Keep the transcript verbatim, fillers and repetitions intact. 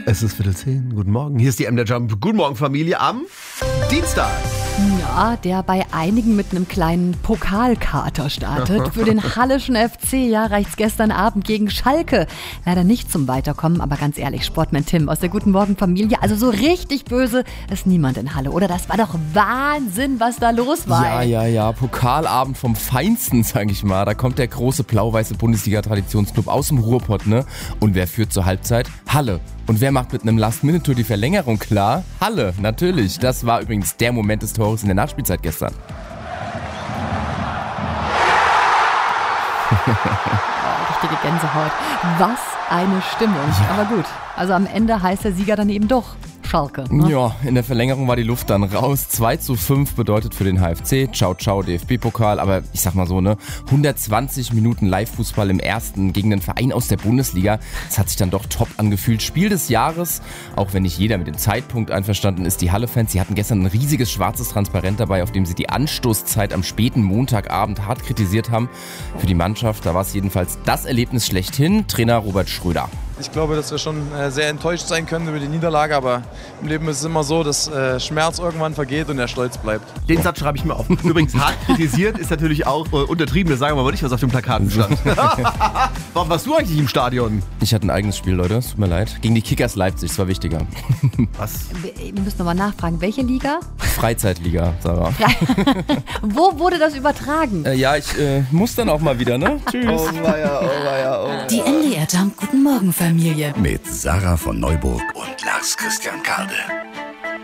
Es ist Viertel zehn. Guten Morgen. Hier ist die M der Jump. Guten Morgen, Familie, am Dienstag. Ja, der bei einigen mit einem kleinen Pokalkater startet. Für den Halleschen F C, ja, reicht's gestern Abend gegen Schalke. Leider nicht zum Weiterkommen, aber ganz ehrlich, Sportman Tim aus der Guten Morgen Familie, also so richtig böse ist niemand in Halle, oder? Das war doch Wahnsinn, was da los war. Ja, ja, ja, Pokalabend vom Feinsten, sag ich mal. Da kommt der große blau-weiße Bundesliga-Traditionsclub aus dem Ruhrpott, ne? Und wer führt zur Halbzeit? Halle. Und wer macht mit einem Last-Minute-Tour die Verlängerung klar? Halle, natürlich. Das war übrigens der Moment des Tores in der Nachspielzeit gestern. Oh, richtige Gänsehaut. Was eine Stimmung. Ja. Aber gut, also am Ende heißt der Sieger dann eben doch Schalke. Ne? Ja, in der Verlängerung war die Luft dann raus. zwei zu fünf bedeutet für den H F C. Ciao, ciao, D F B-Pokal. Aber ich sag mal so, ne, hundertzwanzig Minuten Live-Fußball im ersten gegen einen Verein aus der Bundesliga. Das hat sich dann doch top angefühlt. Spiel des Jahres, auch wenn nicht jeder mit dem Zeitpunkt einverstanden ist. Die Halle-Fans, sie hatten gestern ein riesiges schwarzes Transparent dabei, auf dem sie die Anstoßzeit am späten Montagabend hart kritisiert haben. Für die Mannschaft, da war es jedenfalls das Erlebnis schlechthin. Trainer Robert Schröder. Ich glaube, dass wir schon äh, sehr enttäuscht sein können über die Niederlage, aber im Leben ist es immer so, dass äh, Schmerz irgendwann vergeht und der Stolz bleibt. Den Satz schreibe ich mir auf. Übrigens, hart kritisiert ist natürlich auch äh, untertrieben. Das sagen wir aber nicht, was auf dem Plakat stand. Warum warst du eigentlich im Stadion? Ich hatte ein eigenes Spiel, Leute, es tut mir leid. Gegen die Kickers Leipzig, das war wichtiger. Was? Wir müssen nochmal nachfragen, welche Liga? Freizeitliga, Sarah. Wo wurde das übertragen? Äh, ja, ich äh, muss dann auch mal wieder, ne? Tschüss. Oh weia, oh weia, oh weia. Die M D R Jump Guten Morgen Familie. Mit Sarah von Neuburg und Lars Christian Kade.